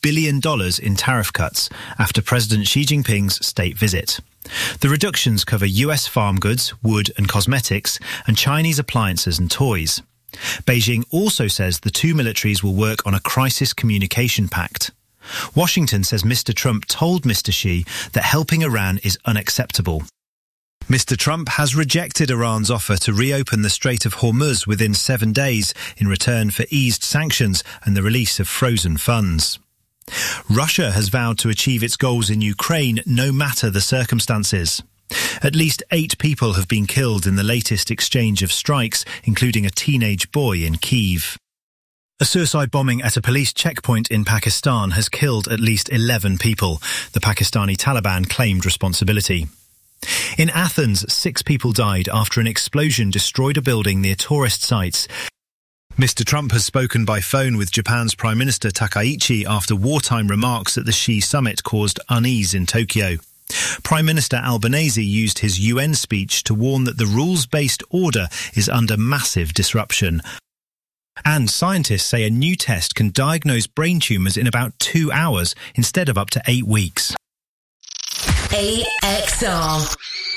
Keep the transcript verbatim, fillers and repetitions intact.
billion dollars in tariff cuts after President Xi Jinping's state visit. The reductions cover U S farm goods, wood and cosmetics, and Chinese appliances and toys. Beijing also says the two militaries will work on a crisis communication pact. Washington says Mister Trump told Mister Xi that helping Iran is unacceptable. Mister Trump has rejected Iran's offer to reopen the Strait of Hormuz within seven days in return for eased sanctions and the release of frozen funds. Russia has vowed to achieve its goals in Ukraine no matter the circumstances. At least eight people have been killed in the latest exchange of strikes, including a teenage boy in Kyiv. A suicide bombing at a police checkpoint in Pakistan has killed at least eleven people. The Pakistani Taliban claimed responsibility. In Athens, six people died after an explosion destroyed a building near tourist sites. Mister Trump has spoken by phone with Japan's Prime Minister Takaichi after wartime remarks at the Xi summit caused unease in Tokyo. Prime Minister Albanese used his U N speech to warn that the rules-based order is under massive disruption. And scientists say a new test can diagnose brain tumours in about two hours instead of up to eight weeks. A X R